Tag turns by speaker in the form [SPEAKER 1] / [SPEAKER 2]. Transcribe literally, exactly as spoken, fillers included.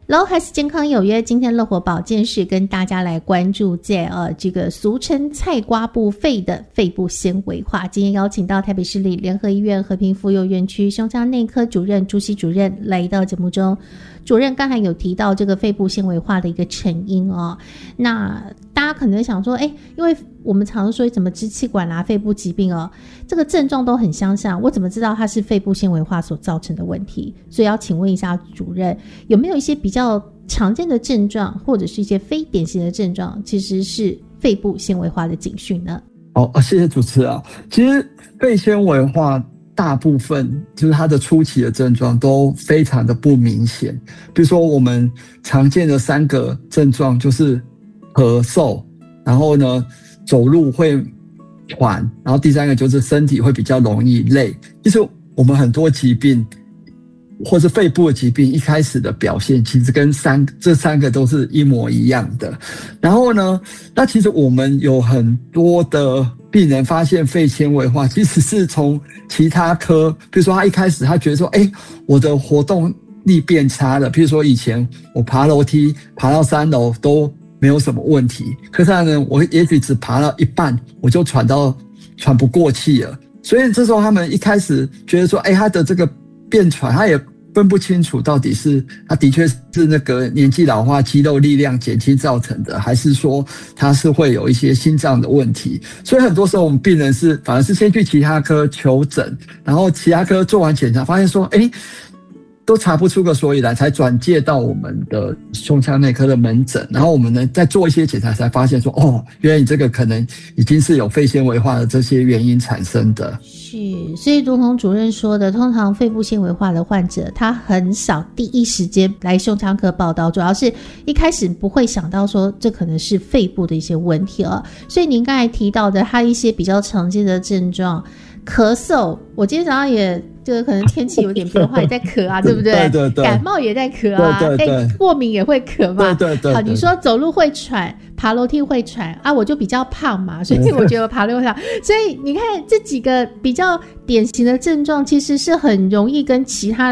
[SPEAKER 1] 喽，还是健康有约。今天乐活保健室跟大家来关注在呃这个俗称菜瓜布肺的肺部纤维化。今天邀请到台北市立联合医院和平妇幼院区胸腔内科主任朱希主任来到节目中。主任刚才有提到这个肺部纤维化的一个成因哦，那大家可能想说，哎，因为我们常说什么支气管啊、肺部疾病哦，这个症状都很相像，我怎么知道它是肺部纤维化所造成的问题？所以要请问一下主任，有没有一些比较常见的症状，或者是一些非典型的症状，其实是肺部纤维化的警讯呢？
[SPEAKER 2] 哦，谢谢主持人啊。其实肺纤维化大部分就是它的初期的症状都非常的不明显，比如说我们常见的三个症状就是咳嗽，然后呢走路会喘，然后第三个就是身体会比较容易累。其实我们很多疾病或是肺部的疾病一开始的表现其实跟三这三个都是一模一样的。然后呢，那其实我们有很多的病人发现肺纤维化其实是从其他科，比如说他一开始他觉得说，哎，我的活动力变差了，比如说以前我爬楼梯爬到三楼都没有什么问题，可是呢我也许只爬到一半我就喘到喘不过气了。所以这时候他们一开始觉得说，哎，他的这个变喘他也分不清楚到底是他的确是那个年纪老化肌肉力量减轻造成的，还是说他是会有一些心脏的问题。所以很多时候我们病人是反而是先去其他科求诊，然后其他科做完检查发现说，哎，都查不出个所以然，才转介到我们的胸腔内科的门诊，然后我们呢再做一些检查才发现说，哦，原来你这个可能已经是有肺纤维化的这些原因产生的。
[SPEAKER 1] 是，所以如同主任说的，通常肺部纤维化的患者他很少第一时间来胸腔科报道，主要是一开始不会想到说这可能是肺部的一些问题了。所以您刚才提到的他一些比较常见的症状，咳嗽，我今天早上也这个可能天气有点变化也在咳啊，对不对？
[SPEAKER 2] 对对对。
[SPEAKER 1] 感冒也在咳啊，
[SPEAKER 2] 对对对。
[SPEAKER 1] 哎，过敏也会咳嘛。
[SPEAKER 2] 对对 对, 对。
[SPEAKER 1] 好，你说走路会喘，爬楼梯会喘啊，我就比较胖嘛，所以我觉得爬楼梯，所以你看这几个比较典型的症状，其实是很容易跟其他